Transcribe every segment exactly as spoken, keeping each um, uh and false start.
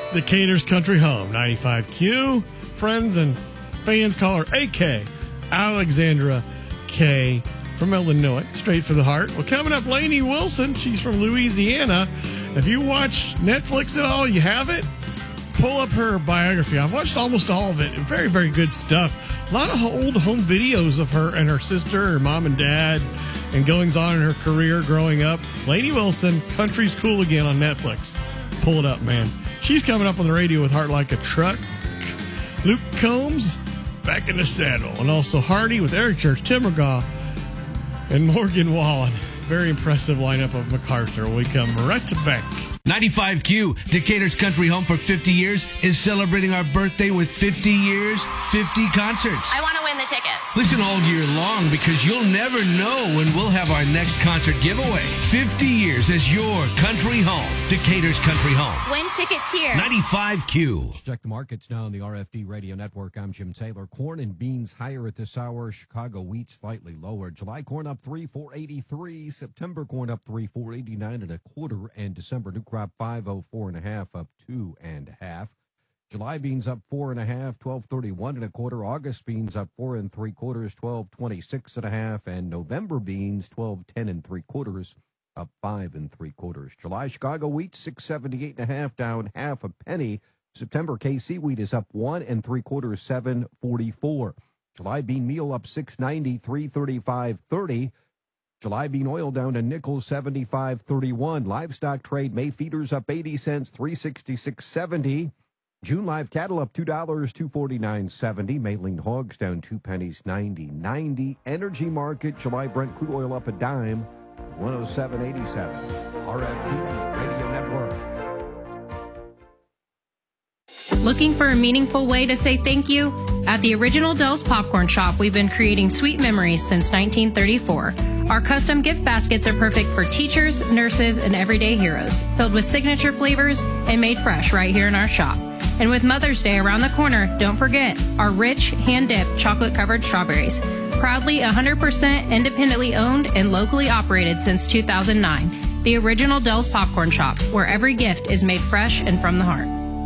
Decatur's Country Home, ninety-five Q. Friends and fans call her A K, Alexandra K. from Illinois, straight for the heart. Well, coming up, Lainey Wilson. She's from Louisiana. If you watch Netflix at all, you have it, pull up her biography. I've watched almost all of it. Very, very good stuff. A lot of old home videos of her and her sister, her mom and dad, and goings on in her career growing up. Lainey Wilson, Country's Cool Again on Netflix. Pull it up, man. She's coming up on the radio with Heart Like a Truck. Luke Combs, back in the saddle. And also Hardy with Eric Church, Tim McGaw, and Morgan Wallen. Very impressive lineup of MacArthur. We come right to back. ninety-five Q, Decatur's Country Home for fifty years, is celebrating our birthday with fifty years, fifty concerts. I want to win the tickets. Listen all year long because you'll never know when we'll have our next concert giveaway. fifty years as your country home. Decatur's Country Home. Win tickets here. ninety-five Q. Let's check the markets now on the R F D Radio Network. I'm Jim Taylor. Corn and beans higher at this hour. Chicago wheat slightly lower. July corn up three four eighty-three. September corn up three four eighty-nine and a quarter. And December new crop five oh four and a half, up two and a half. July beans up four and a half, twelve thirty-one and a quarter. August beans up four and three quarters, twelve twenty-six and a half. And November beans twelve ten and three quarters, up five and three quarters. July Chicago wheat six seventy-eight and a half, down half a penny. September K C wheat is up one and three quarters, seven forty-four. July bean meal up six ninety, three thirty-five thirty. July bean oil down to nickel seventy-five thirty-one. Livestock trade, May feeders up eighty cents, three sixty-six seventy. June live cattle up two dollars, two forty-nine seventy. May lean hogs down two pennies, ninety ninety. Energy market, July Brent crude oil up a dime, one oh seven eighty-seven. R F D Radio Network. Looking for a meaningful way to say thank you? At the Original Dell's Popcorn Shop, we've been creating sweet memories since nineteen thirty-four. Our custom gift baskets are perfect for teachers, nurses, and everyday heroes, filled with signature flavors and made fresh right here in our shop. And with Mother's Day around the corner, don't forget our rich, hand-dipped, chocolate-covered strawberries. Proudly one hundred percent independently owned and locally operated since two thousand nine. The Original Dell's Popcorn Shop, where every gift is made fresh and from the heart.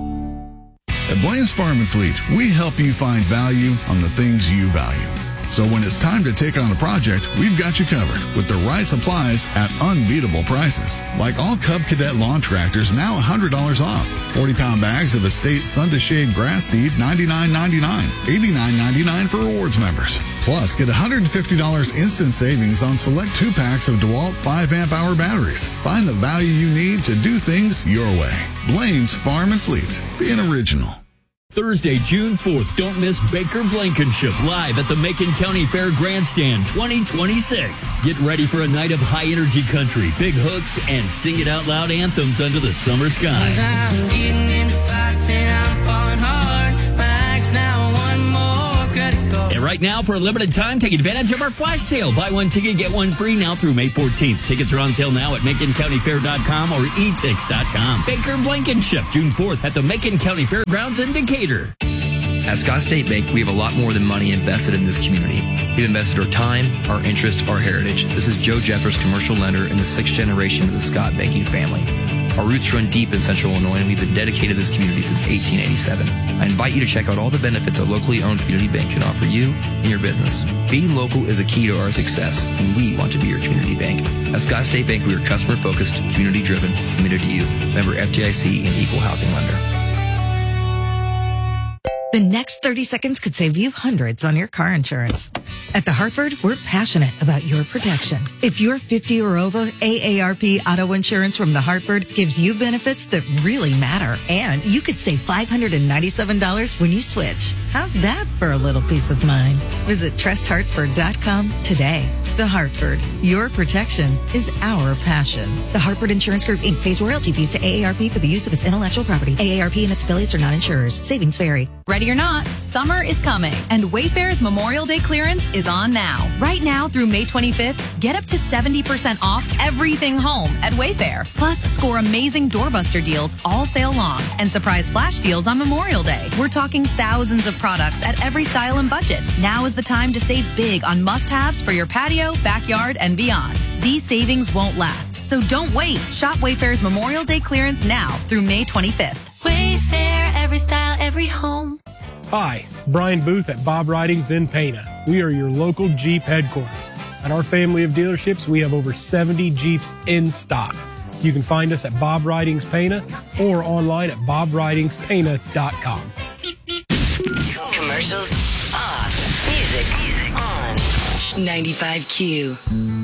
At Blaine's Farm and Fleet, we help you find value on the things you value. So when it's time to take on a project, we've got you covered with the right supplies at unbeatable prices. Like all Cub Cadet lawn tractors, now one hundred dollars off. forty pound bags of Estate Sun to Shade grass seed, ninety-nine ninety-nine. eighty-nine ninety-nine for rewards members. Plus, get one hundred fifty dollars instant savings on select two packs of DeWalt five amp hour batteries. Find the value you need to do things your way. Blaine's Farm and Fleet. Being original. Thursday, June fourth, don't miss Baker Blankenship live at the Macon County Fair Grandstand twenty twenty-six. Get ready for a night of high-energy country, big hooks, and sing-it-out-loud anthems under the summer sky. I'm getting into fights and I'm falling hard. My axe now one more credit card. And right now, for a limited time, take advantage of our flash sale. Buy one ticket, get one free now through May fourteenth. Tickets are on sale now at macon county fair dot com or e tix dot com. Baker Blankenship, June fourth at the Macon County Fairgrounds in Decatur. At Scott State Bank, we have a lot more than money invested in this community. We've invested our time, our interest, our heritage. This is Joe Jeffers, commercial lender in the sixth generation of the Scott banking family. Our roots run deep in Central Illinois, and we've been dedicated to this community since eighteen eighty-seven. I invite you to check out all the benefits a locally owned community bank can offer you and your business. Being local is a key to our success, and we want to be your community bank. At Scott State Bank, we are customer-focused, community-driven, committed to you. Member F D I C and Equal Housing Lender. The next thirty seconds could save you hundreds on your car insurance. At The Hartford, we're passionate about your protection. If you're fifty or over, A A R P Auto Insurance from The Hartford gives you benefits that really matter. And you could save five hundred ninety-seven dollars when you switch. How's that for a little peace of mind? Visit trust hartford dot com today. The Hartford, your protection is our passion. The Hartford Insurance Group, Incorporated pays royalty fees to A A R P for the use of its intellectual property. A A R P and its affiliates are not insurers. Savings vary. Ready or not, summer is coming, and Wayfair's Memorial Day clearance is on now. Right now through May twenty-fifth, get up to seventy percent off everything home at Wayfair. Plus, score amazing doorbuster deals all sale long and surprise flash deals on Memorial Day. We're talking thousands of products at every style and budget. Now is the time to save big on must-haves for your patio, backyard, and beyond. These savings won't last, so don't wait. Shop Wayfair's Memorial Day clearance now through May twenty-fifth. Wayfair. every style, every home. Hi, Brian Booth at Bob Ridings in Pana. We are your local Jeep headquarters. At our family of dealerships, we have over seventy Jeeps in stock. You can find us at Bob Ridings Pana or online at bob ridings pana dot com. Commercials off. Music on. ninety-five Q.